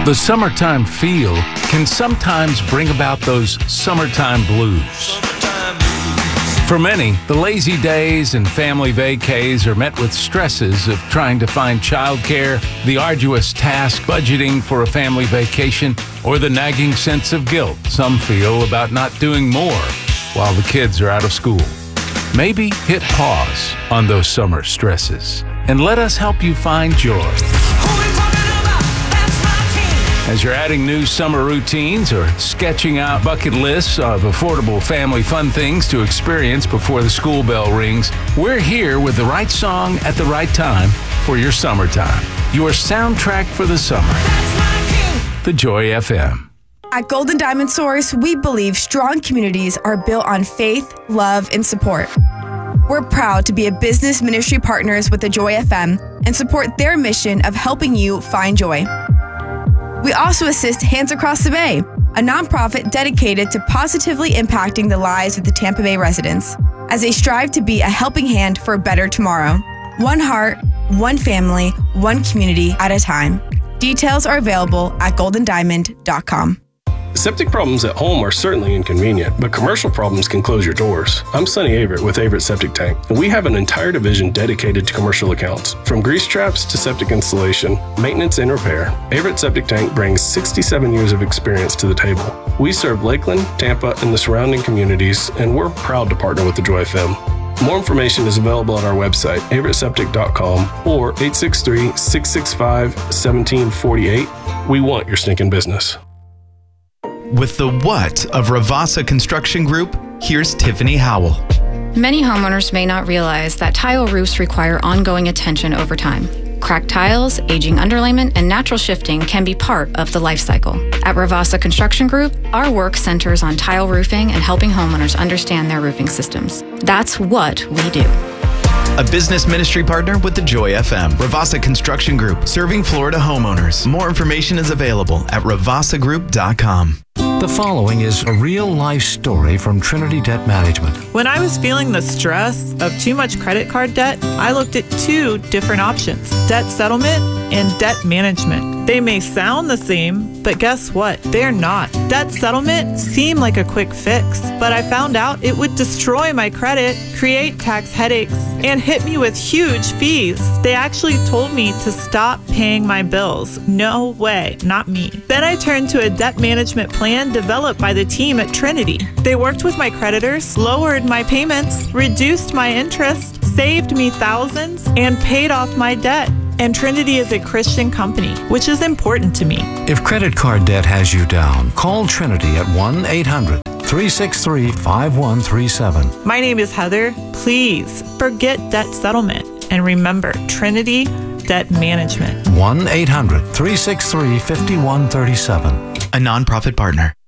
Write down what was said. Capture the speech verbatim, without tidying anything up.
The summertime feel can sometimes bring about those summertime blues. For many, the lazy days and family vacays are met with stresses of trying to find childcare, the arduous task budgeting for a family vacation, or the nagging sense of guilt some feel about not doing more while the kids are out of school. Maybe hit pause on those summer stresses and let us help you find joy. As you're adding new summer routines or sketching out bucket lists of affordable family fun things to experience before the school bell rings, we're here with the right song at the right time for your summertime. Your soundtrack for the summer. The Joy F M. At Golden Diamond Source, we believe strong communities are built on faith, love, and support. We're proud to be a business ministry partners with the Joy F M and support their mission of helping you find joy. We also assist Hands Across the Bay, a nonprofit dedicated to positively impacting the lives of the Tampa Bay residents as they strive to be a helping hand for a better tomorrow. One heart, one family, one community at a time. Details are available at golden diamond dot com. Septic problems at home are certainly inconvenient, but commercial problems can close your doors. I'm Sonny Averitt with Averitt Septic Tank, and we have an entire division dedicated to commercial accounts. From grease traps to septic installation, maintenance and repair, Averitt Septic Tank brings sixty-seven years of experience to the table. We serve Lakeland, Tampa, and the surrounding communities, and we're proud to partner with the Joy F M. More information is available on our website, averitt septic dot com, or eight six three, six six five, one seven four eight. We want your stinking business. With the what of Ravasa Construction Group, here's Tiffany Howell. Many homeowners may not realize that tile roofs require ongoing attention over time. Cracked tiles, aging underlayment, and natural shifting can be part of the life cycle. At Ravasa Construction Group, our work centers on tile roofing and helping homeowners understand their roofing systems. That's what we do. A business ministry partner with the Joy F M. Ravasa Construction Group, serving Florida homeowners. More information is available at ravasa group dot com. The following is a real-life story from Trinity Debt Management. When I was feeling the stress of too much credit card debt, I looked at two different options: debt settlement and debt management. They may sound the same, but guess what? They're not. Debt settlement seemed like a quick fix, but I found out it would destroy my credit, create tax headaches, and hit me with huge fees. They actually told me to stop paying my bills. No way, not me. Then I turned to a debt management plan developed by the team at Trinity. They worked with my creditors, lowered my payments, reduced my interest, saved me thousands, and paid off my debt. And Trinity is a Christian company, which is important to me. If credit card debt has you down, call Trinity at one eight hundred, three six three, five one three seven. My name is Heather. Please forget debt settlement and remember Trinity Debt Management. one eight hundred, three six three, five one three seven. A nonprofit partner.